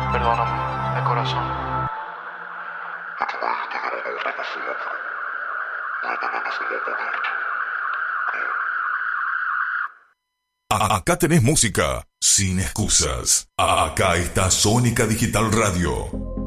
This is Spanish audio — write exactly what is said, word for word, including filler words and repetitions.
Perdóname, de corazón. A- Acá tenés música sin excusas. Acá está Sónica Digital Radio.